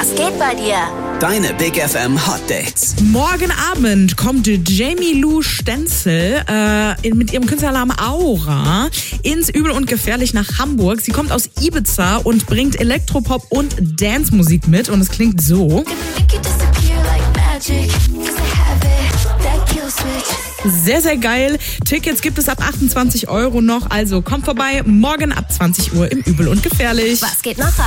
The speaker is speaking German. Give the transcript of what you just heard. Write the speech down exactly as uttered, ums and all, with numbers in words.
Was geht bei dir? Deine Big F M Hot Dates. Morgen Abend kommt Jamie Lou Stenzel äh, mit ihrem Künstlernamen Aura ins Übel und Gefährlich nach Hamburg. Sie kommt aus Ibiza und bringt Elektropop und Dancemusik mit und es klingt so. Sehr, sehr geil. Tickets gibt es ab achtundzwanzig Euro noch, also kommt vorbei morgen ab zwanzig Uhr im Übel und Gefährlich. Was geht noch?